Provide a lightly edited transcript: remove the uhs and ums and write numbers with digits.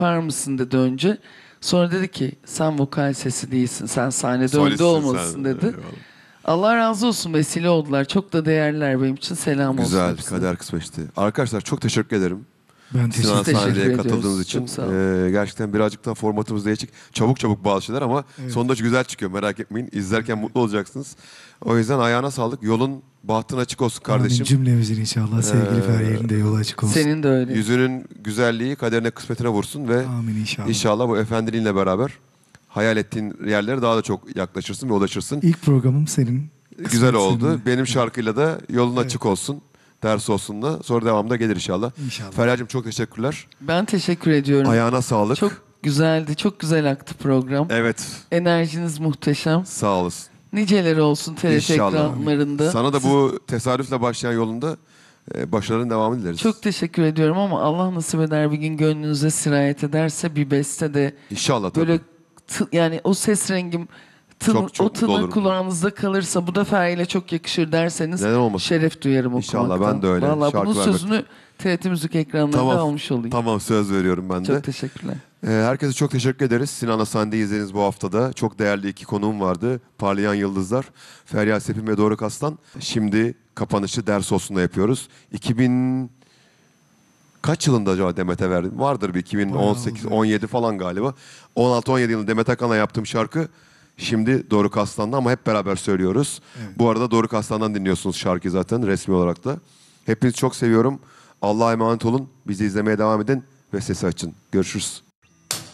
yapar mısın dedi önce. Sonra dedi ki sen vokal sesi değilsin, sen sahnede önde Solistsin olmalısın sen. dedi. Eyvallah. Allah razı olsun, vesile oldular. Çok da değerliler benim için. Selam olsun Güzel, hepsine. kader kısmeti. Arkadaşlar çok teşekkür ederim. Ben Sinan teşekkür teşekkür sahneye ediyoruz. katıldığınız için. Çok sağ olun. Gerçekten birazcık daha formatımız değişik. Çabuk bazı şeyler ama Evet. sonunda güzel çıkıyor, merak etmeyin. İzlerken mutlu olacaksınız. O yüzden ayağına sağlık. Yolun bahtın açık olsun kardeşim. Amin cümlemizin inşallah. Sevgili Feryal'in de yolu açık olsun. Senin de öyle. Yüzünün güzelliği kaderine kısmetine vursun ve Amin inşallah. inşallah bu efendiliğinle beraber hayal ettiğin yerlere daha da çok yaklaşırsın ve ulaşırsın. İlk programım senin. Güzel kısmet oldu. seninle. Benim şarkıyla da yolun Evet. açık olsun. Ders olsun da. Sonra devamında gelir inşallah. İnşallah. Feryal'cığım çok teşekkürler. Ben teşekkür ediyorum. Ayağına sağlık. Çok güzeldi. Çok güzel aktı program. Evet. Enerjiniz muhteşem. Sağ olasın. Niceleri olsun TRT İnşallah. ekranlarında. Sana da bu tesadüfle başlayan yolunda başarıların devamını dileriz. Çok teşekkür ediyorum ama Allah nasip eder bir gün gönlünüze sirayet ederse bir beste de İnşallah tabii. böyle yani o ses rengim Çok o mutlu tını olurum. kulağınızda kalırsa bu da Feryal'e çok yakışır derseniz Neden olmasın? şeref duyarım İnşallah, okumaktan. ben de öyle. Vallahi Şarkı bunun vermek. sözünü TRT Müzik ekranlarında almış olayım. Tamam, söz veriyorum ben de. Çok teşekkürler. Herkese çok teşekkür ederiz. Sinan'la sahneyi izlediğiniz bu haftada çok değerli iki konuğum vardı. Parlayan Yıldızlar, Feryal Sepin ve Doruk Aslan. Şimdi kapanışı ders olsunla yapıyoruz. 2000 kaç yılında acaba Demet'e verdim? Vardır bir 2018, Bayağı oldu. 17 falan galiba. 16-17 yılında Demet Akalın'a yaptığım şarkı şimdi Doruk Aslan'da ama hep beraber söylüyoruz. Evet. Bu arada Doruk Aslan'dan dinliyorsunuz şarkıyı zaten resmi olarak da. Hepinizi çok seviyorum. Allah'a emanet olun. Bizi izlemeye devam edin ve sesi açın. Görüşürüz.